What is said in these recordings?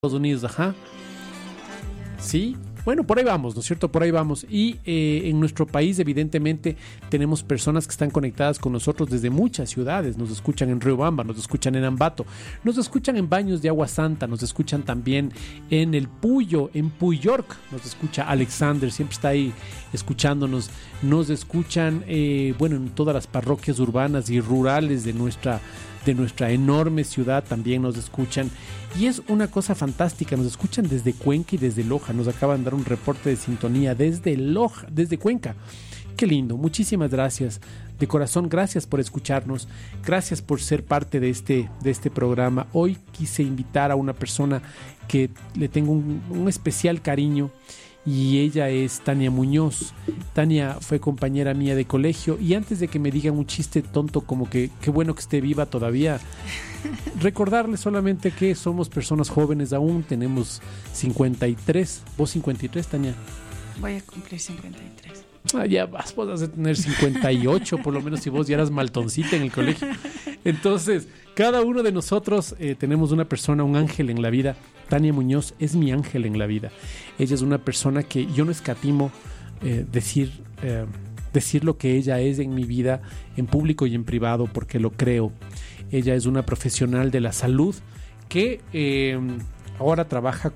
Estados Unidos, ajá. Sí, bueno, por ahí vamos, ¿no es cierto? Por ahí vamos. Y en nuestro país, evidentemente, tenemos personas que están conectadas con nosotros desde muchas ciudades. Nos escuchan en Riobamba, nos escuchan en Ambato, nos escuchan en Baños de Agua Santa, nos escuchan también en El Puyo, en Puyork, nos escucha Alexander, siempre está ahí escuchándonos. Nos escuchan, bueno, en todas las parroquias urbanas y rurales de nuestra enorme ciudad también nos escuchan, y es una cosa fantástica. Nos escuchan desde Cuenca y desde Loja. Nos acaban de dar un reporte de sintonía desde Loja, desde Cuenca. Qué lindo, muchísimas gracias de corazón, gracias por escucharnos, gracias por ser parte de este programa. Hoy quise invitar a una persona que le tengo un especial cariño, y ella es Tania Muñoz. Tania fue compañera mía de colegio, y antes de que me digan un chiste tonto como que qué bueno que esté viva todavía, recordarles solamente que somos personas jóvenes aún, tenemos 53. ¿Vos 53, Tania? Voy a cumplir 53. Ya vas a tener 58, por lo menos, si vos ya eras maltoncita en el colegio. Entonces, cada uno de nosotros tenemos una persona, un ángel en la vida. Tania Muñoz es mi ángel en la vida. Ella es una persona que yo no escatimo decir lo que ella es en mi vida, en público y en privado, porque lo creo. Ella es una profesional de la salud que ahora trabaja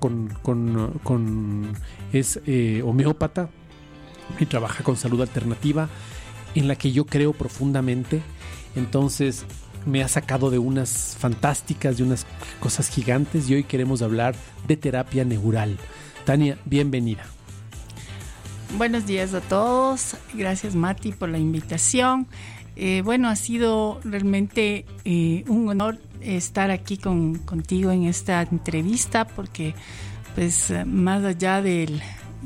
es homeópata y trabaja con salud alternativa, en la que yo creo profundamente. Entonces me ha sacado de unas fantásticas, de unas cosas gigantes, y hoy queremos hablar de terapia neural. Tania, bienvenida. Buenos días a todos. Gracias, Mati, por la invitación. Bueno, ha sido realmente un honor estar aquí contigo en esta entrevista, porque pues más allá del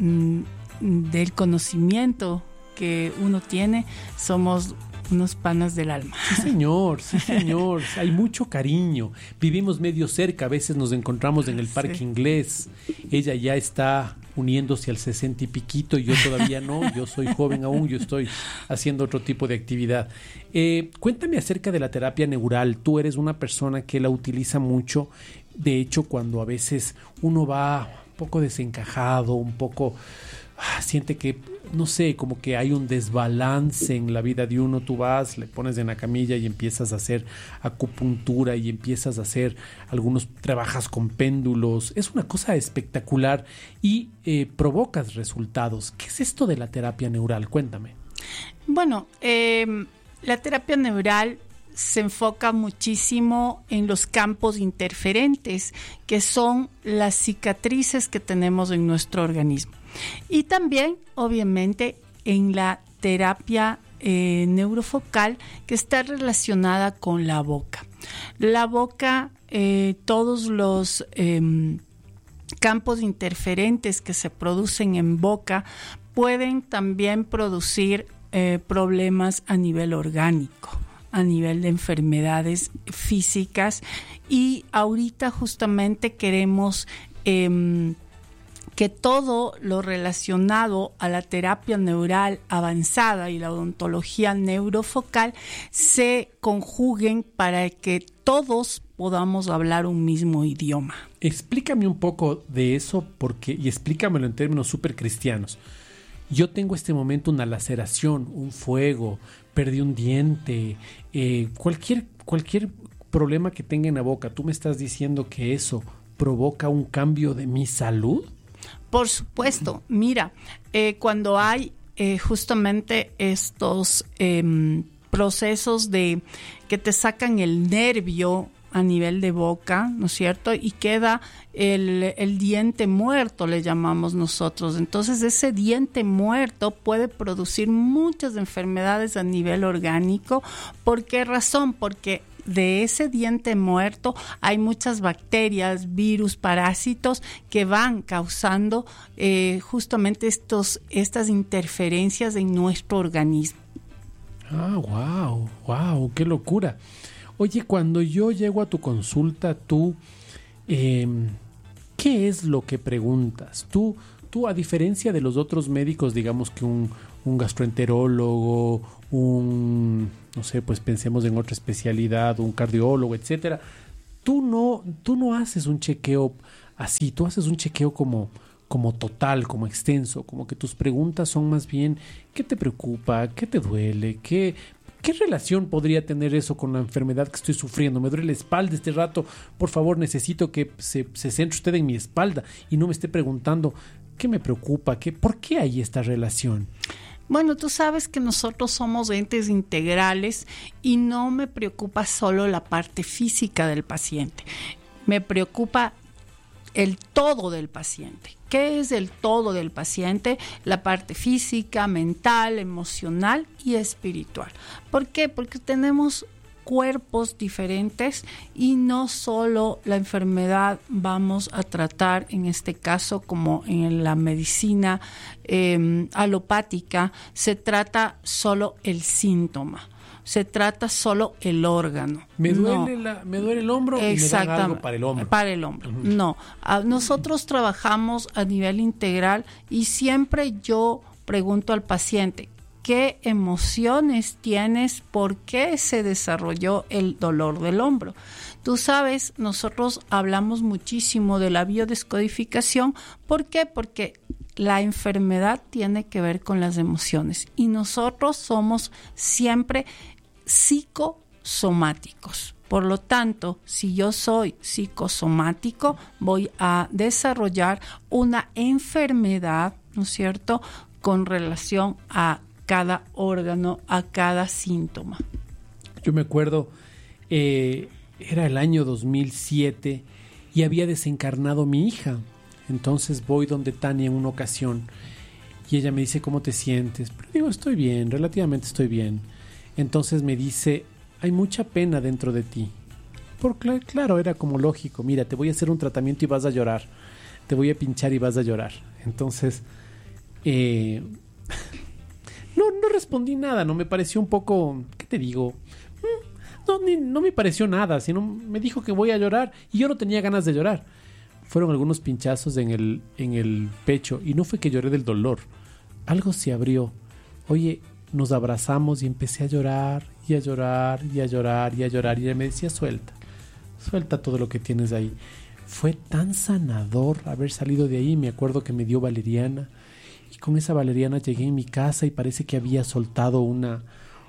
conocimiento que uno tiene, somos unos panas del alma. Sí, señor, sí, señor. Hay mucho cariño. Vivimos medio cerca, a veces nos encontramos en el Parque Inglés. Ella ya está uniéndose al 60 y piquito, y yo todavía no. Yo soy joven aún, yo estoy haciendo otro tipo de actividad. Cuéntame acerca de la terapia neural. Tú eres una persona que la utiliza mucho. De hecho, cuando a veces uno va un poco desencajado, un poco siente que, no sé, como que hay un desbalance en la vida de uno, tú vas, le pones en la camilla y empiezas a hacer acupuntura, y empiezas a hacer trabajas con péndulos. Es una cosa espectacular, y provocas resultados. ¿Qué es esto de la terapia neural? Cuéntame. Bueno, la terapia neural se enfoca muchísimo en los campos interferentes, que son las cicatrices que tenemos en nuestro organismo. Y también, obviamente, en la terapia neurofocal, que está relacionada con la boca. La boca, todos los campos interferentes que se producen en boca pueden también producir problemas a nivel orgánico, a nivel de enfermedades físicas. Y ahorita justamente queremos que todo lo relacionado a la terapia neural avanzada y la odontología neurofocal se conjuguen para que todos podamos hablar un mismo idioma. Explícame un poco de eso, y explícamelo en términos súper cristianos. Yo tengo este momento una laceración, un fuego, perdí un diente, cualquier problema que tenga en la boca. ¿Tú me estás diciendo que eso provoca un cambio de mi salud? Por supuesto. Mira, cuando hay justamente estos procesos de que te sacan el nervio a nivel de boca, ¿no es cierto? Y queda el diente muerto, le llamamos nosotros. Entonces, ese diente muerto puede producir muchas enfermedades a nivel orgánico. ¿Por qué razón? Porque de ese diente muerto hay muchas bacterias, virus, parásitos que van causando justamente estas interferencias en nuestro organismo. Wow, qué locura. Oye, cuando yo llego a tu consulta, tú, ¿qué es lo que preguntas? Tú, a diferencia de los otros médicos, digamos que un gastroenterólogo, no sé, pues pensemos en otra especialidad, un cardiólogo, etcétera. Tú no haces un chequeo así, tú haces un chequeo como total, como extenso, como que tus preguntas son más bien ¿qué te preocupa? ¿Qué te duele? ¿Qué relación podría tener eso con la enfermedad que estoy sufriendo? Me duele la espalda este rato, por favor necesito que se centre usted en mi espalda y no me esté preguntando ¿qué me preocupa? ¿Por qué hay esta relación? Bueno, tú sabes que nosotros somos entes integrales y no me preocupa solo la parte física del paciente. Me preocupa el todo del paciente. ¿Qué es el todo del paciente? La parte física, mental, emocional y espiritual. ¿Por qué? Porque tenemos cuerpos diferentes y no solo la enfermedad vamos a tratar, en este caso como en la medicina alopática, se trata solo el síntoma. Se trata solo el órgano. Me duele el hombro y me dan algo para el hombro. Para el hombro. Uh-huh. No. Nosotros trabajamos a nivel integral y siempre yo pregunto al paciente, ¿qué emociones tienes? ¿Por qué se desarrolló el dolor del hombro? Tú sabes, nosotros hablamos muchísimo de la biodescodificación. ¿Por qué? Porque la enfermedad tiene que ver con las emociones y nosotros somos siempre psicosomáticos. Por lo tanto, si yo soy psicosomático, voy a desarrollar una enfermedad, ¿no es cierto?, con relación a cada órgano, a cada síntoma. Yo me acuerdo, era el año 2007 y había desencarnado mi hija. Entonces voy donde Tania en una ocasión y ella me dice, ¿cómo te sientes? Pero digo, estoy bien, relativamente estoy bien. Entonces me dice, hay mucha pena dentro de ti. Porque claro, era como lógico, mira, te voy a hacer un tratamiento y vas a llorar. Te voy a pinchar y vas a llorar. Entonces, no respondí nada, no me pareció un poco, ¿qué te digo? No me pareció nada, sino me dijo que voy a llorar y yo no tenía ganas de llorar. Fueron algunos pinchazos en el pecho y no fue que lloré del dolor. Algo se abrió. Oye, nos abrazamos y empecé a llorar y a llorar y a llorar y a llorar y ella me decía, suelta todo lo que tienes ahí. Fue tan sanador haber salido de ahí. Me acuerdo que me dio valeriana y con esa valeriana llegué a mi casa y parece que había soltado una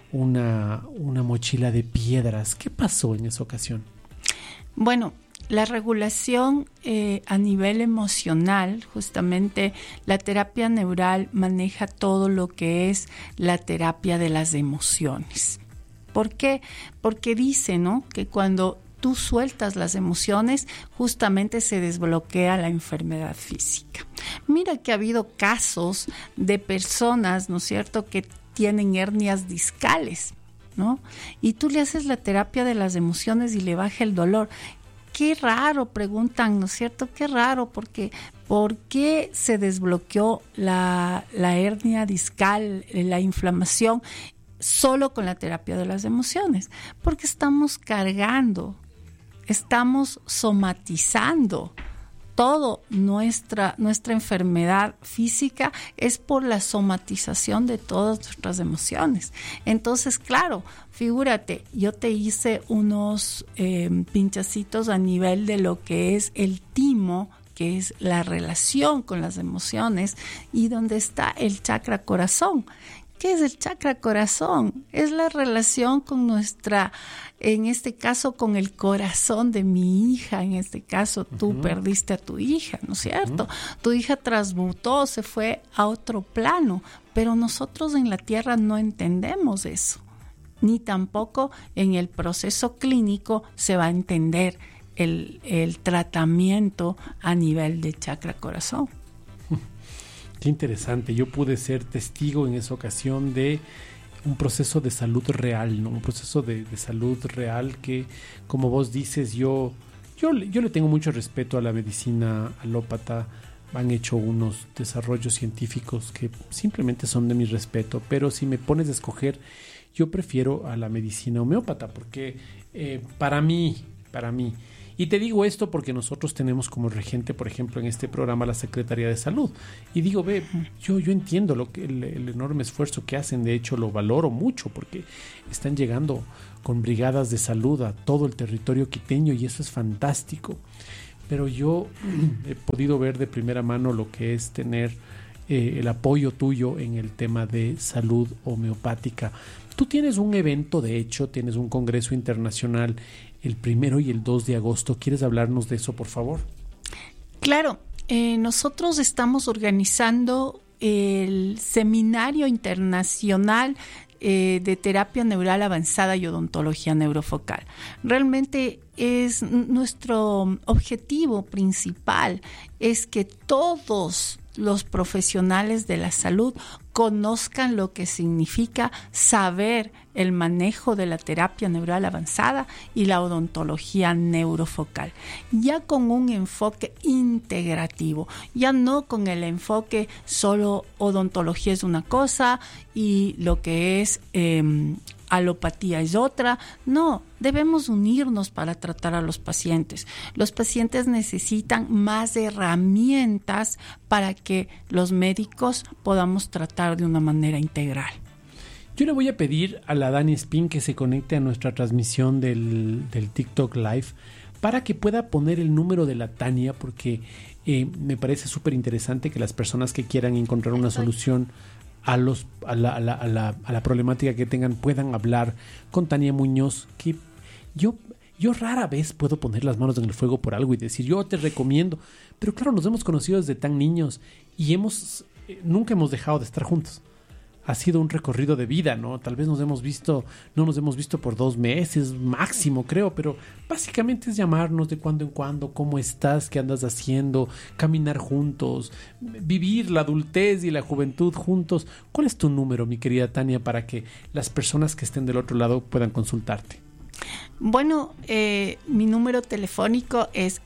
mochila de piedras. ¿Qué pasó en esa ocasión? Bueno, la regulación a nivel emocional, justamente la terapia neural maneja todo lo que es la terapia de las emociones. ¿Por qué? Porque dice, ¿no?, que cuando tú sueltas las emociones, justamente se desbloquea la enfermedad física. Mira que ha habido casos de personas, ¿no es cierto?, que tienen hernias discales, ¿no? Y tú le haces la terapia de las emociones y le baja el dolor. Qué raro, preguntan, ¿no es cierto? Qué raro, porque ¿por qué se desbloqueó la hernia discal, la inflamación, solo con la terapia de las emociones? Porque estamos cargando, estamos somatizando. Todo nuestra enfermedad física es por la somatización de todas nuestras emociones. Entonces, claro, figúrate, yo te hice unos pinchacitos a nivel de lo que es el timo, que es la relación con las emociones, y donde está el chakra corazón. ¿Qué es el chakra corazón? Es la relación con nuestra, en este caso, con el corazón de mi hija. En este caso, tú perdiste a tu hija, ¿no es cierto? Tu hija transmutó, se fue a otro plano, pero nosotros en la Tierra no entendemos eso. Ni tampoco en el proceso clínico se va a entender el tratamiento a nivel de chakra corazón. Qué interesante. Yo pude ser testigo en esa ocasión de un proceso de salud real, ¿no? Un proceso de salud real que, como vos dices, yo le tengo mucho respeto a la medicina alópata. Han hecho unos desarrollos científicos que simplemente son de mi respeto, pero si me pones a escoger, yo prefiero a la medicina homeópata porque para mí, y te digo esto porque nosotros tenemos como regente, por ejemplo, en este programa la Secretaría de Salud. Y digo, yo entiendo el enorme esfuerzo que hacen. De hecho, lo valoro mucho porque están llegando con brigadas de salud a todo el territorio quiteño y eso es fantástico. pero yo he podido ver de primera mano lo que es tener el apoyo tuyo en el tema de salud homeopática. Tú tienes un evento, de hecho, tienes un congreso internacional el 1 y el 2 de agosto. ¿Quieres hablarnos de eso, por favor? Claro, nosotros estamos organizando el Seminario Internacional de Terapia Neural Avanzada y Odontología Neurofocal. Realmente es nuestro objetivo principal, es que todos los profesionales de la salud conozcan lo que significa saber el manejo de la terapia neural avanzada y la odontología neurofocal, ya con un enfoque integrativo, ya no con el enfoque solo odontología es una cosa y lo que es alopatía es otra. No, debemos unirnos para tratar a los pacientes. Los pacientes necesitan más herramientas para que los médicos podamos tratar de una manera integral. Yo le voy a pedir a la Dani Spin que se conecte a nuestra transmisión del TikTok Live para que pueda poner el número de la Tania, porque me parece súper interesante que las personas que quieran encontrar una solución a la problemática que tengan puedan hablar con Tania Muñoz, que yo rara vez puedo poner las manos en el fuego por algo y decir yo te recomiendo, pero claro, nos hemos conocido desde tan niños y nunca hemos dejado de estar juntos. Ha sido un recorrido de vida, ¿no? Tal vez no nos hemos visto por 2 meses máximo, creo, pero básicamente es llamarnos de cuando en cuando, cómo estás, qué andas haciendo, caminar juntos, vivir la adultez y la juventud juntos. ¿Cuál es tu número, mi querida Tania, para que las personas que estén del otro lado puedan consultarte? Bueno, mi número telefónico es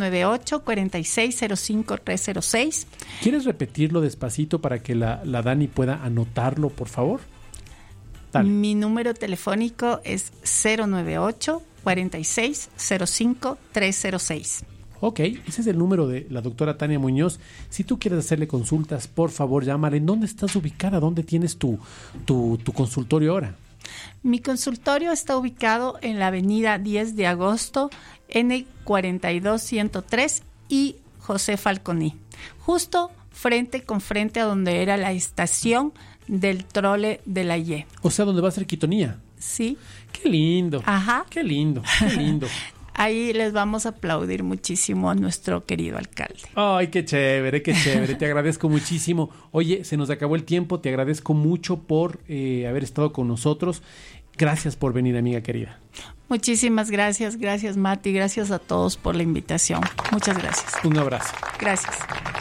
098-4605-306. ¿Quieres repetirlo despacito para que la Dani pueda anotarlo, por favor? Dale. Mi número telefónico es 098-4605-306. Ok, ese es el número de la doctora Tania Muñoz. Si tú quieres hacerle consultas, por favor, llámale. ¿En dónde estás ubicada? ¿Dónde tienes tu consultorio ahora? Mi consultorio está ubicado en la avenida 10 de agosto, N42103 y José Falconi, justo frente con frente a donde era la estación del trole de la Y. O sea, donde va a ser Quitonía. Sí. Qué lindo. Ajá. Qué lindo, qué lindo. Ahí les vamos a aplaudir muchísimo a nuestro querido alcalde. Ay, qué chévere, qué chévere. Te agradezco muchísimo. Oye, se nos acabó el tiempo. Te agradezco mucho por haber estado con nosotros. Gracias por venir, amiga querida. Muchísimas gracias. Gracias, Mati. Gracias a todos por la invitación. Muchas gracias. Un abrazo. Gracias.